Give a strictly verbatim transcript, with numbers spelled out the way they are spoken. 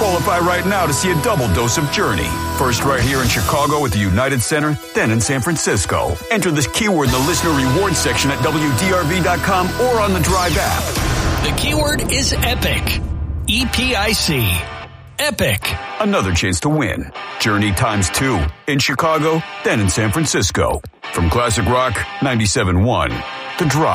Qualify right now to see a double dose of Journey. First right here in Chicago at the United Center, then in San Francisco. Enter this keyword in the listener rewards section at W D R V dot com or on the Drive app. The keyword is EPIC. E P I C. EPIC. Another chance to win. Journey times two. In Chicago, then in San Francisco. From Classic Rock ninety-seven point one, The Drive.